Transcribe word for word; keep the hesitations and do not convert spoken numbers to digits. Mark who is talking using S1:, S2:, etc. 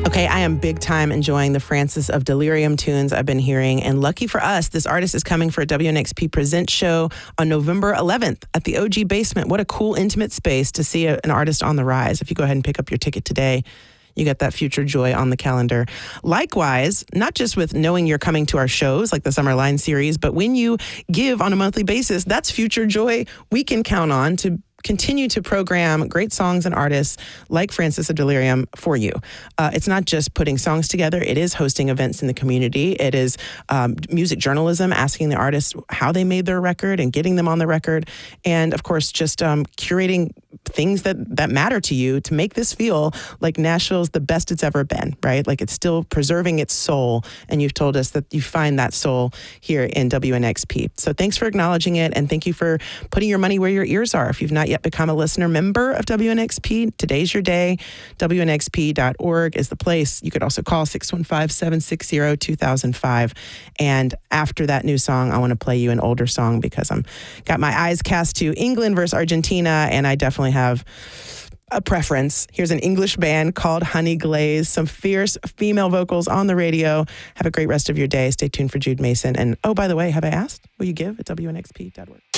S1: Okay, I am big time enjoying the Francis of Delirium tunes I've been hearing. And lucky for us, this artist is coming for a W N X P Present show on November eleventh at the O G Basement. What a cool, intimate space to see a, an artist on the rise. If you go ahead and pick up your ticket today, you get that Future Joy on the calendar. Likewise, not just with knowing you're coming to our shows like the Summer Line series, but when you give on a monthly basis, that's Future Joy we can count on to continue to program great songs and artists like Francis of Delirium for you. Uh, it's not just putting songs together. It is hosting events in the community. It is um, music journalism, asking the artists how they made their record and getting them on the record. And of course, just um, curating things that, that matter to you to make this feel like Nashville's the best it's ever been, right? Like it's still preserving its soul. And you've told us that you find that soul here in W N X P. So thanks for acknowledging it. And thank you for putting your money where your ears are. If you've not yet become a listener member of W N X P, today's your day. W N X P dot org is the place. You could also call six one five, seven six zero, two thousand five. And after that new song, I want to play you an older song because I'm got my eyes cast to England versus Argentina, and I definitely have a preference. Here's an English band called Honey Glaze, some fierce female vocals on the radio. Have a great rest of your day. Stay tuned for Jude Mason. And oh, by the way, have I asked? Will you give at W N X P dot org?